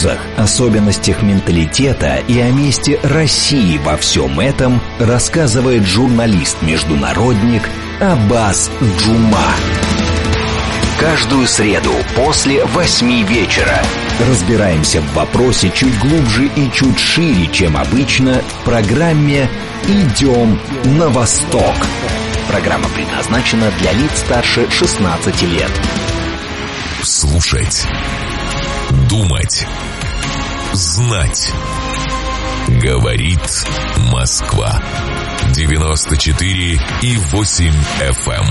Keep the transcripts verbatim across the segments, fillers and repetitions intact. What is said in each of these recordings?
вкусах, особенностях менталитета и о месте России во всем этом рассказывает журналист-международник Аббас Джума. Каждую среду после восьми вечера разбираемся в вопросе чуть глубже и чуть шире, чем обычно, в программе «Идем на восток». Программа предназначена для лиц старше шестнадцати лет. Слушать, думать, знать. Говорит Москва. девяносто четыре и восемь эф эм.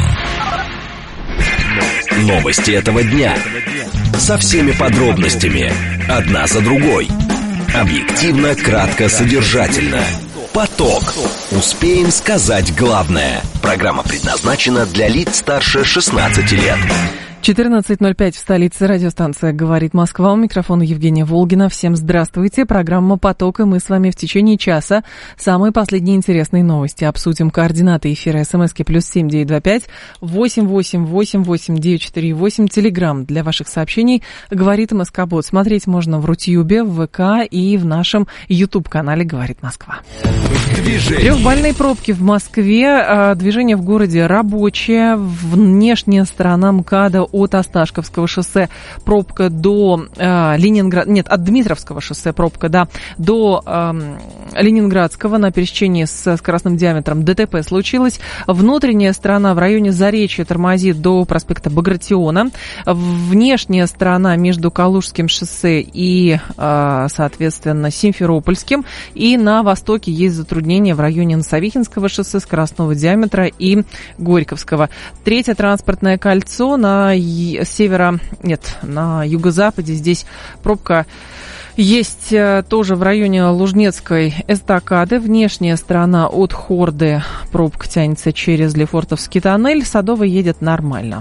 Новости этого дня. Со всеми подробностями. Одна за другой. Объективно, кратко, содержательно. Поток. Успеем сказать главное. Программа предназначена для лиц старше шестнадцати лет. четырнадцать ноль пять в столице. Радиостанция «Говорит Москва». У микрофона Евгения Волгина. Всем здравствуйте. Программа «Поток», и мы с вами в течение часа самые последние интересные новости обсудим. Координаты эфира: смски плюс семь девять два пять восемь восемь восемь восемь девять четыре восемь. Телеграм для ваших сообщений «Говорит МСК-бот». Смотреть можно в Рутьюбе, в ВК и в нашем Ютуб-канале «Говорит Москва». Трехбальные пробки в Москве. Движение в городе рабочее. Внешняя сторона МКАДа от Осташковского шоссе пробка до э, Ленинграда, нет, от Дмитровского шоссе пробка, да, до э, Ленинградского на пересечении с скоростным диаметром ДТП случилось. Внутренняя сторона в районе Заречья тормозит до проспекта Багратиона. Внешняя сторона между Калужским шоссе и, э, соответственно, Симферопольским. И на востоке есть затруднения в районе Носовихинского шоссе скоростного диаметра и Горьковского. Третье транспортное кольцо на севера, нет, на юго-западе. Здесь пробка есть тоже в районе Лужнецкой эстакады. Внешняя сторона от Хорды пробка тянется через Лефортовский тоннель. Садовый едет нормально.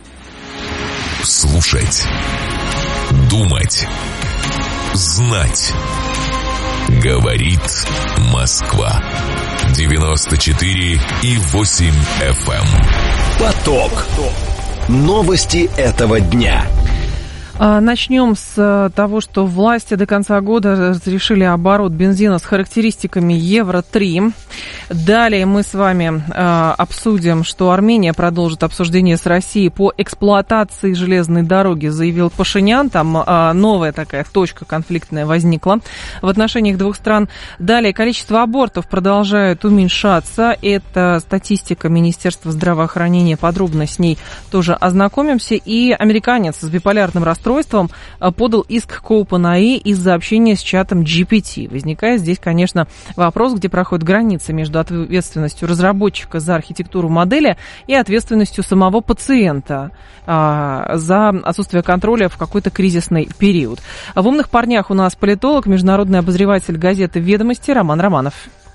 Слушать, думать, знать. Говорит Москва. девяносто четыре и восемь эф эм. Поток. Новости этого дня. Начнем с того, что власти до конца года разрешили оборот бензина с характеристиками евро три. Далее мы с вами э, обсудим, что Армения продолжит обсуждение с Россией по эксплуатации железной дороги, заявил Пашинян. Там э, новая такая точка конфликтная возникла в отношениях двух стран. Далее количество абортов продолжает уменьшаться. Это статистика Министерства здравоохранения. Подробно с ней тоже ознакомимся. И американец с биполярным расстройством подал иск к OpenAI из-за общения с чатом джи пи ти. Возникает здесь, конечно, вопрос, где проходит граница между ответственностью разработчика за архитектуру модели и ответственностью самого пациента а, за отсутствие контроля в какой-то кризисный период. В «Умных парнях» у нас политолог, международный обозреватель газеты «Ведомости» Роман Романов.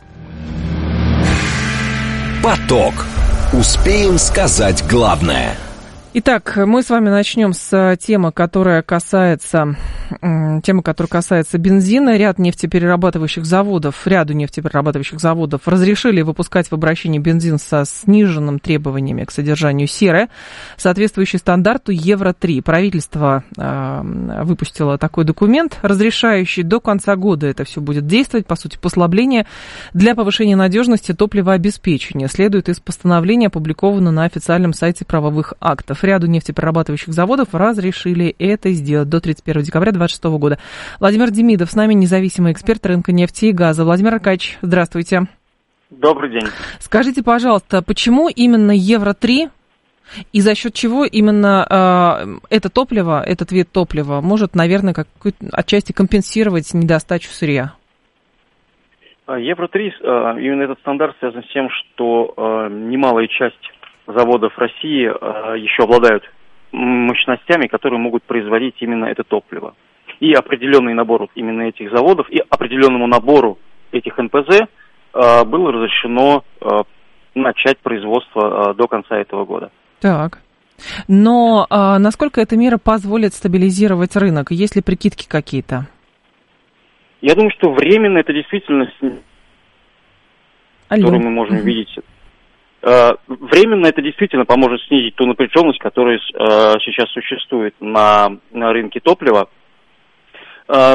Поток. Успеем сказать главное. Итак, мы с вами начнем с темы, которая касается, темы, которая касается бензина. Ряд нефтеперерабатывающих заводов, ряду нефтеперерабатывающих заводов разрешили выпускать в обращении бензин со сниженным требованиями к содержанию серы, соответствующий стандарту евро три. Правительство э, выпустило такой документ, разрешающий до конца года это все будет действовать. По сути, послабление для повышения надежности топливообеспечения следует из постановления, опубликованного на официальном сайте правовых актов. Ряду нефтеперерабатывающих заводов разрешили это сделать до тридцать первого декабря две тысячи двадцать шестого года. Владимир Демидов с нами, независимый эксперт рынка нефти и газа. Владимир Аркадьевич, здравствуйте. Добрый день. Скажите, пожалуйста, почему именно евро три и за счет чего именно э, это топливо, этот вид топлива может, наверное, как-то отчасти компенсировать недостачу сырья? евро три, именно этот стандарт связан с тем, что немалая часть заводов России э, еще обладают мощностями, которые могут производить именно это топливо. И определенный набор именно этих заводов, и определенному набору этих эн пэ зэ э, было разрешено э, начать производство э, до конца этого года. Так. Но э, насколько эта мера позволит стабилизировать рынок? Есть ли прикидки какие-то? Я думаю, что временно это действительно, Алло. которую мы можем видеть. Временно это действительно поможет снизить ту напряженность, которая сейчас существует на, на рынке топлива.